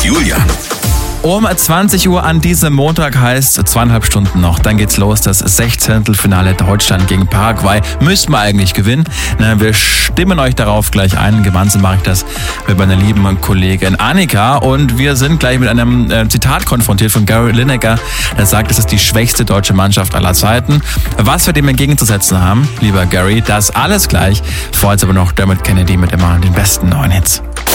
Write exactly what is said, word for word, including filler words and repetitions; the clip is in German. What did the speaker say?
Julian. Um zwanzig Uhr an diesem Montag heißt zweieinhalb Stunden noch. Dann geht's los, das Sechzehntelfinale Deutschland gegen Paraguay. Müssen wir eigentlich gewinnen. Na, wir stimmen euch darauf gleich ein. Gemeinsam mache ich das mit meiner lieben Kollegin Annika. Und wir sind gleich mit einem äh, Zitat konfrontiert von Gary Lineker. Der sagt, es ist die schwächste deutsche Mannschaft aller Zeiten. Was wir dem entgegenzusetzen haben, lieber Gary, das alles gleich. Vorher aber noch Dermot Kennedy mit immer den besten neuen Hits.